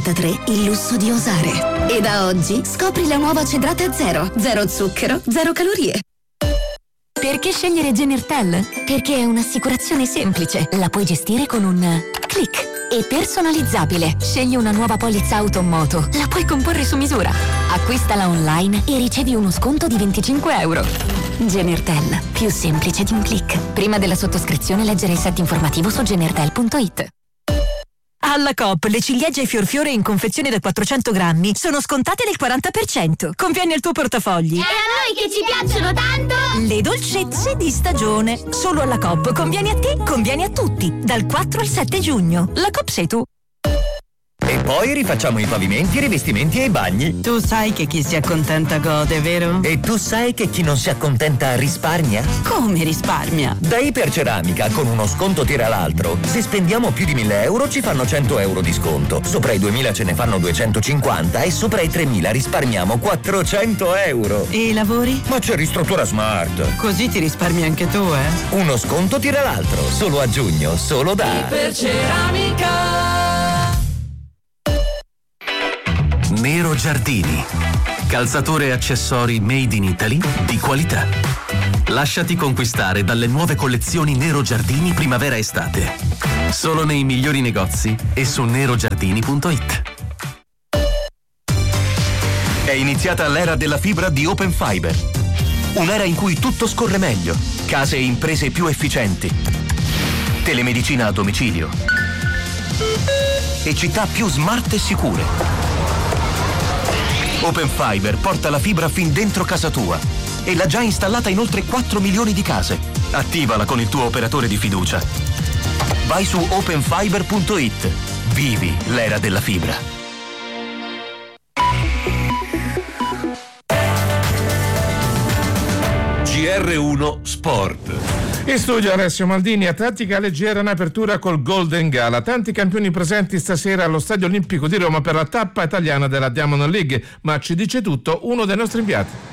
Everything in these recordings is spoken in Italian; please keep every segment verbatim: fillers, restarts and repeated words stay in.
tre il lusso di osare. E da oggi scopri la nuova Cedrate Zero. Zero zucchero, zero calorie. Perché scegliere Genertel? Perché è un'assicurazione semplice. La puoi gestire con un click. E personalizzabile. Scegli una nuova polizza auto o moto. La puoi comporre su misura. Acquistala online e ricevi uno sconto di venticinque euro. Genertel. Più semplice di un click. Prima della sottoscrizione leggere il set informativo su genertel punto it. Alla Coop le ciliegie fior fiore in confezione da quattrocento grammi sono scontate del quaranta per cento. Conviene al tuo portafogli. E a noi che ci piacciono tanto! Le dolcezze di stagione. Solo alla Coop. Conviene a te, conviene a tutti. Dal quattro al sette giugno. La Coop sei tu. E poi rifacciamo i pavimenti, i rivestimenti e i bagni. Tu sai che chi si accontenta gode, vero? E tu sai che chi non si accontenta risparmia? Come risparmia? Da Iperceramica, con uno sconto tira l'altro. Se spendiamo più di mille euro ci fanno cento euro di sconto. Sopra i duemila ce ne fanno duecentocinquanta e sopra i tremila risparmiamo quattrocento euro. E i lavori? Ma c'è Ristruttura Smart. Così ti risparmi anche tu, eh? Uno sconto tira l'altro. Solo a giugno, solo da Iperceramica. Nero Giardini, calzature e accessori made in Italy di qualità. Lasciati conquistare dalle nuove collezioni Nero Giardini primavera-estate. Solo nei migliori negozi e su nerogiardini punto it. È iniziata l'era della fibra di Open Fiber. Un'era in cui tutto scorre meglio, case e imprese più efficienti, telemedicina a domicilio e città più smart e sicure. Open Fiber porta la fibra fin dentro casa tua e l'ha già installata in oltre quattro milioni di case. Attivala con il tuo operatore di fiducia. Vai su open fiber punto it. Vivi l'era della fibra. G R uno Sport. In studio Alessio Maldini. Atletica leggera in apertura col Golden Gala. Tanti campioni presenti stasera allo Stadio Olimpico di Roma per la tappa italiana della Diamond League, ma ci dice tutto uno dei nostri inviati.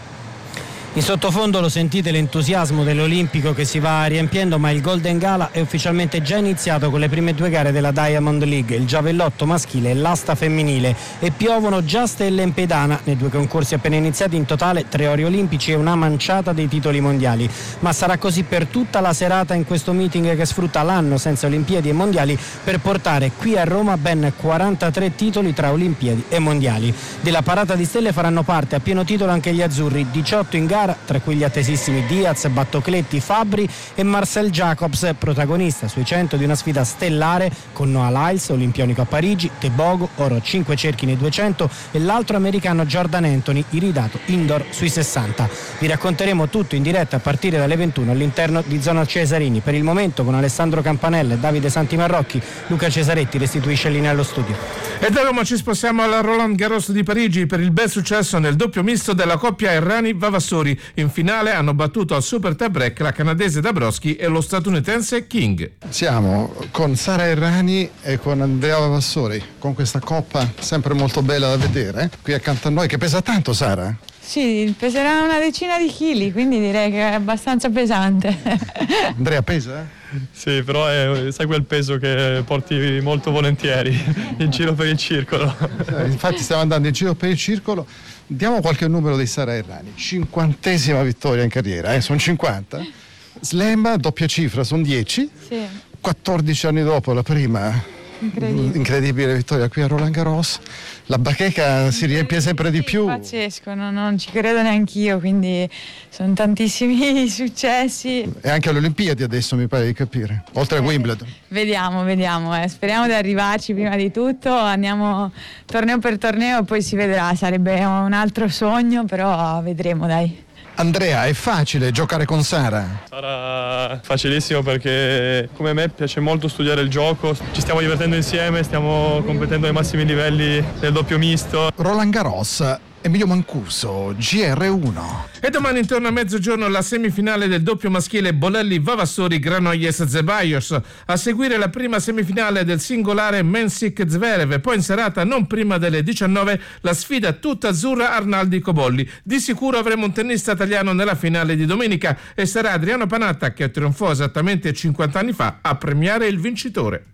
In sottofondo lo sentite l'entusiasmo dell'Olimpico che si va riempiendo, ma il Golden Gala è ufficialmente già iniziato con le prime due gare della Diamond League, il giavellotto maschile e l'asta femminile, e piovono già stelle in pedana nei due concorsi appena iniziati. In totale tre ori olimpici e una manciata dei titoli mondiali, ma sarà così per tutta la serata in questo meeting che sfrutta l'anno senza Olimpiadi e mondiali per portare qui a Roma ben quarantatré titoli tra Olimpiadi e mondiali. Della parata di stelle faranno parte a pieno titolo anche gli azzurri, diciotto in gara, tra cui gli attesissimi Diaz, Battocletti, Fabbri e Marcel Jacobs, protagonista sui cento di una sfida stellare con Noah Lyles, olimpionico a Parigi, Tebogo, oro a cinque cerchi nei duecento, e l'altro americano Jordan Anthony, iridato indoor sui sessanta. Vi racconteremo tutto in diretta a partire dalle ventuno all'interno di Zona Cesarini. Per il momento con Alessandro Campanella e Davide Santimarrocchi, Luca Cesaretti restituisce linea allo studio. E da Roma ci spostiamo alla Roland Garros di Parigi per il bel successo nel doppio misto della coppia Errani-Vavassori. In finale hanno battuto al super tie break la canadese Dabrowski e lo statunitense King. Siamo con Sara Errani e con Andrea Vavassori, con questa coppa sempre molto bella da vedere qui accanto a noi, che pesa tanto, Sara? Sì, peserà una decina di chili, quindi direi che è abbastanza pesante. Andrea, pesa? Sì, però è, sai quel peso che porti molto volentieri in giro per il circolo. Infatti stiamo andando in giro per il circolo. Diamo qualche numero di Sara Errani. cinquantesima vittoria in carriera, eh? Sono cinquanta. Slam, doppia cifra, sono dieci. Sì. quattordici anni dopo la prima incredibile, incredibile vittoria qui a Roland Garros. La bacheca si riempie sempre di più. Pazzesco, no, non ci credo neanch'io, quindi sono tantissimi successi. E anche alle Olimpiadi adesso mi pare di capire, oltre a Wimbledon. Vediamo, vediamo, eh. Speriamo di arrivarci prima di tutto, andiamo torneo per torneo e poi si vedrà, sarebbe un altro sogno, però vedremo, dai. Andrea, è facile giocare con Sara? Sarà facilissimo perché come me piace molto studiare il gioco, ci stiamo divertendo insieme, stiamo competendo ai massimi livelli del doppio misto. Roland Garros, Emilio Mancuso, G R uno. E domani intorno a mezzogiorno la semifinale del doppio maschile Bolelli-Vavassori Granollers-Zeballos. A seguire la prima semifinale del singolare Mensik-Zverev e poi in serata non prima delle diciannove la sfida tutta azzurra Arnaldi-Cobolli. Di sicuro avremo un tennista italiano nella finale di domenica e sarà Adriano Panatta, che trionfò esattamente cinquanta anni fa, a premiare il vincitore.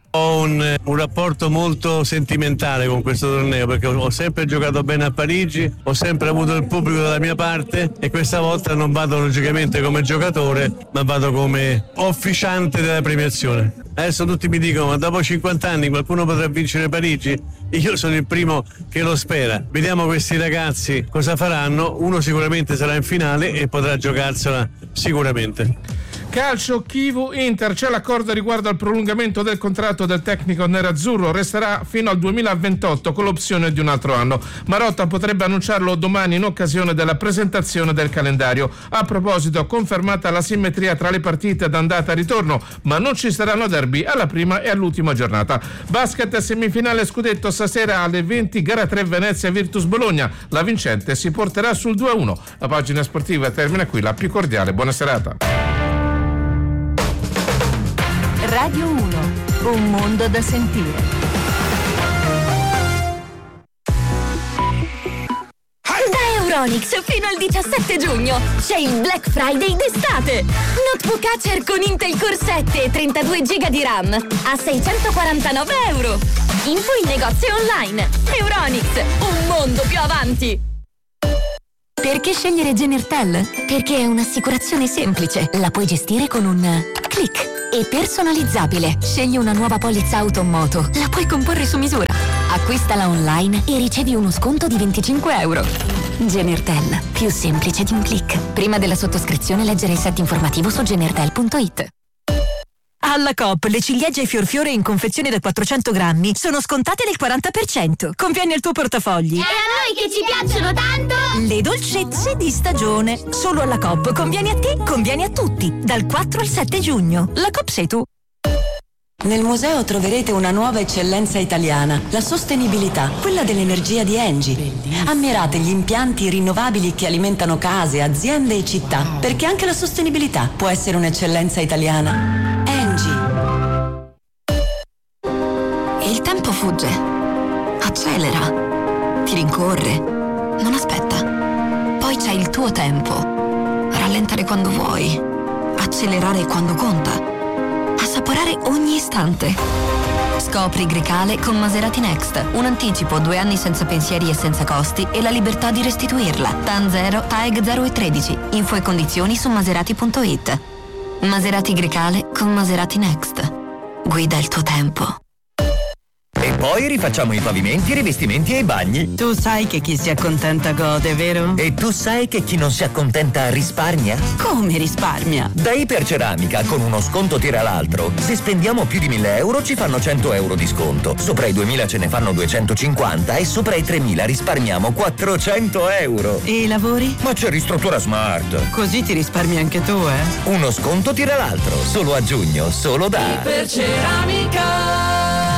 Ho un, un rapporto molto sentimentale con questo torneo perché ho sempre giocato bene a Parigi, ho sempre avuto il pubblico dalla mia parte e questa volta non vado logicamente come giocatore ma vado come officiante della premiazione. Adesso tutti mi dicono ma dopo cinquanta anni qualcuno potrà vincere Parigi? Io sono il primo che lo spera. Vediamo questi ragazzi cosa faranno, uno sicuramente sarà in finale e potrà giocarsela sicuramente. Calcio, Kivu, Inter, c'è l'accordo riguardo al prolungamento del contratto del tecnico nerazzurro, resterà fino al duemilaventotto con l'opzione di un altro anno. Marotta potrebbe annunciarlo domani in occasione della presentazione del calendario. A proposito, confermata la simmetria tra le partite d'andata e ritorno, ma non ci saranno derby alla prima e all'ultima giornata. Basket, semifinale scudetto stasera alle venti, gara tre Venezia Virtus Bologna. La vincente si porterà sul due a uno. La pagina sportiva termina qui, la più cordiale buona serata. Radio uno, un mondo da sentire. Da Euronics fino al diciassette giugno c'è il Black Friday d'estate. Notebook Acer con Intel Core sette e trentadue giga di RAM a seicentoquarantanove euro. Info in negozio online. Euronics, un mondo più avanti. Perché scegliere Genertel? Perché è un'assicurazione semplice. La puoi gestire con un click. E personalizzabile. Scegli una nuova polizza auto o moto. La puoi comporre su misura. Acquistala online e ricevi uno sconto di venticinque euro. Genertel, più semplice di un click. Prima della sottoscrizione leggere il set informativo su genertel punto it. Alla Coop le ciliegie fiorfiore in confezione da quattrocento grammi sono scontate del quaranta per cento. Conviene il tuo portafogli. E a noi che ci piacciono tanto! Le dolcezze di stagione. Solo alla Coop. Conviene a te, conviene a tutti. Dal quattro al sette giugno. La Coop sei tu. Nel museo troverete una nuova eccellenza italiana, la sostenibilità, quella dell'energia di Engie. Ammirate gli impianti rinnovabili che alimentano case, aziende e città, perché anche la sostenibilità può essere un'eccellenza italiana. Engie. Il tempo fugge, accelera, ti rincorre, non aspetta. Poi c'è il tuo tempo. Rallentare quando vuoi, accelerare quando conta. Assaporare ogni istante. Scopri Grecale con Maserati Next. Un anticipo, due anni senza pensieri e senza costi e la libertà di restituirla. T A N zero, T A E G zero e tredici. Info e condizioni su maserati punto it. Maserati Grecale con Maserati Next. Guida il tuo tempo. E poi rifacciamo i pavimenti, i rivestimenti e i bagni. Tu sai che chi si accontenta gode, vero? E tu sai che chi non si accontenta risparmia? Come risparmia? Da Iperceramica, con uno sconto tira l'altro. Se spendiamo più di mille euro ci fanno cento euro di sconto. Sopra i duemila ce ne fanno duecentocinquanta e sopra i tremila risparmiamo quattrocento euro. E i lavori? Ma c'è Ristruttura Smart. Così ti risparmi anche tu, eh? Uno sconto tira l'altro. Solo a giugno, solo da Iperceramica.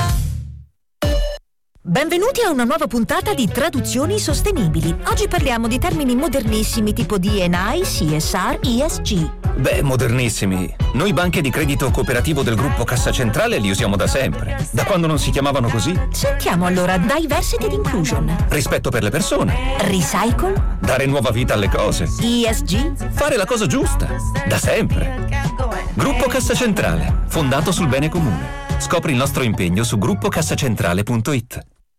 Benvenuti a una nuova puntata di Traduzioni Sostenibili. Oggi parliamo di termini modernissimi tipo D and I, C S R, E S G. Beh, modernissimi. Noi banche di credito cooperativo del gruppo Cassa Centrale li usiamo da sempre. Da quando non si chiamavano così? Sentiamo allora Diversity and Inclusion. Rispetto per le persone. Recycle. Dare nuova vita alle cose. E S G. Fare la cosa giusta. Da sempre. Gruppo Cassa Centrale, fondato sul bene comune. Scopri il nostro impegno su gruppo cassacentrale punto it.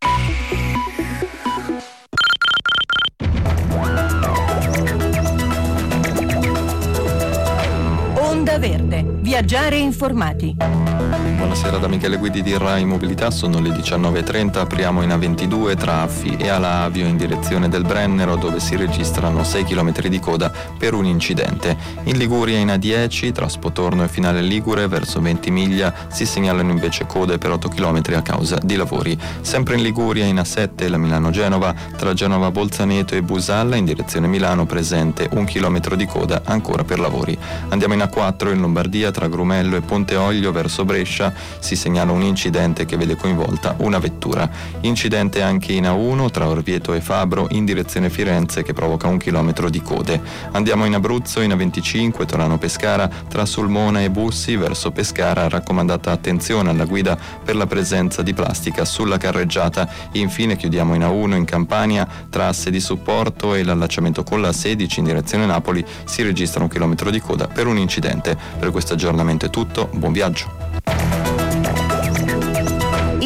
Onda Verde. Viaggiare informati. Buonasera da Michele Guidi di Rai Mobilità, sono le diciannove e trenta, apriamo in A ventidue tra Affi e Ala Avio in direzione del Brennero dove si registrano sei chilometri di coda per un incidente. In Liguria in A dieci tra Spotorno e Finale Ligure verso Ventimiglia si segnalano invece code per otto chilometri a causa di lavori. Sempre in Liguria in A sette la Milano-Genova tra Genova Bolzaneto e Busalla in direzione Milano presente un chilometro di coda ancora per lavori. Andiamo in A quattro in Lombardia tra Grumello e Ponte Olio verso Brescia si segnala un incidente che vede coinvolta una vettura. Incidente anche in A uno tra Orvieto e Fabro in direzione Firenze che provoca un chilometro di code. Andiamo in Abruzzo in A venticinque Torano Pescara tra Sulmona e Bussi verso Pescara, raccomandata attenzione alla guida per la presenza di plastica sulla carreggiata. Infine chiudiamo in A uno in Campania tra Asse di Supporto e l'allacciamento con la sedici in direzione Napoli si registra un chilometro di coda per un incidente. Per questo aggiornamento è tutto, buon viaggio.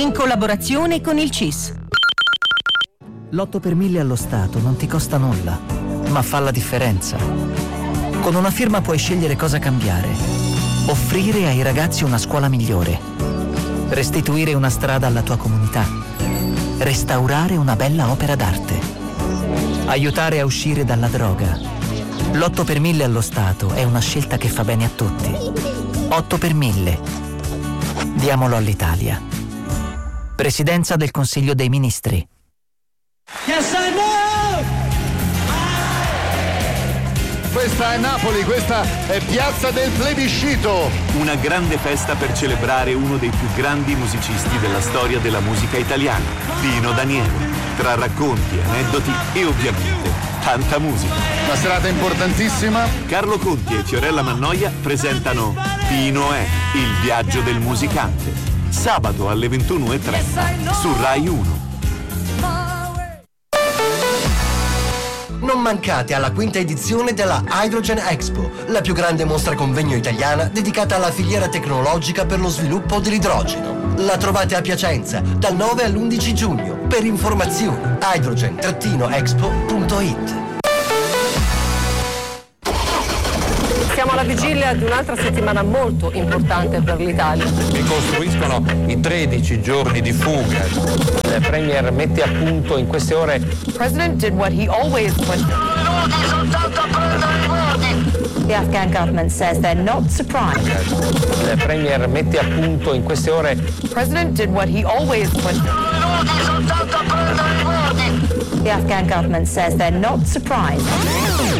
in collaborazione con il C I S. L'otto per mille allo Stato non ti costa nulla, ma fa la differenza. Con una firma puoi scegliere cosa cambiare. Offrire ai ragazzi una scuola migliore. Restituire una strada alla tua comunità. Restaurare una bella opera d'arte. Aiutare a uscire dalla droga. L'otto per mille allo Stato è una scelta che fa bene a tutti. otto per mille. Diamolo all'Italia. Presidenza del Consiglio dei Ministri. Yes, I know! Questa è Napoli, questa è Piazza del Plebiscito. Una grande festa per celebrare uno dei più grandi musicisti della storia della musica italiana, Pino Daniele. Tra racconti, aneddoti e ovviamente tanta musica. Una serata importantissima. Carlo Conti e Fiorella Mannoia presentano Pino è il viaggio del musicante. Sabato alle ventuno e trenta su Rai uno. Non mancate alla quinta edizione della Hydrogen Expo, la più grande mostra convegno italiana dedicata alla filiera tecnologica per lo sviluppo dell'idrogeno. La trovate a Piacenza dal nove all'undici giugno. Per informazioni hydrogen expo punto it. Siamo alla vigilia di un'altra settimana molto importante per l'Italia. Ricostruiscono i tredici giorni di fuga. Il Premier mette a punto in queste ore. The President did what he always would. The Afghan government says they're not surprised. Il Premier mette a punto in queste ore. The President did what he always would. The Afghan government says they're not surprised.